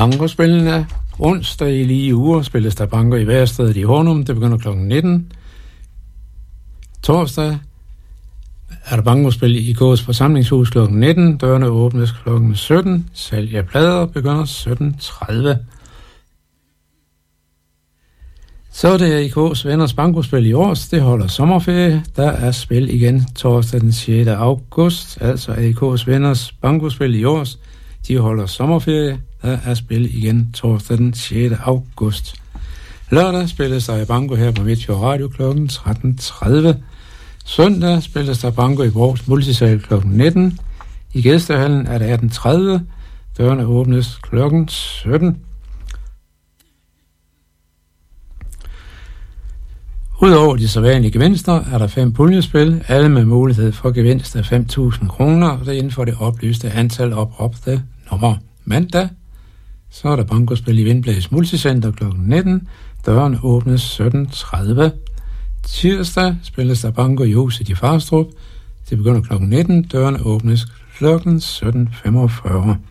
Bankospillene. Onsdag i lige uger spilles der banko i Værsted i Hornum. Det begynder kl. 19. Torsdag er der bankospil i Gås forsamlingshus kl. 19. Dørene åbnes kl. 17. Salg af plader begynder 17.30. Så er det IK's Venners bankospil i Års. Det holder sommerferie. Der er spil igen torsdag den 6. august. Altså IK's Venners bankospil i Års. De holder sommerferie. Der er spil igen torsdag den 6. august. Lørdag spilles der i banko her på Midtfjord Radio kl. 13.30. Søndag spilles der banko i Brogs Multisal kl. 19. I Gæstehallen er det 18.30. Dørene åbnes kl. 17. Udover de sædvanlige gevinster er der 5 puljespil, alle med mulighed for gevinst af 5.000 kroner, og det er inden for det oplyste antal opråbte nummer. Mandag, så er der bankospil i Vindblæs Multicenter kl. 19. Dørene åbnes 17.30. Tirsdag spilles der banko i huset i Farstrup. Det begynder kl. 19. Dørene åbnes kl. 17.45.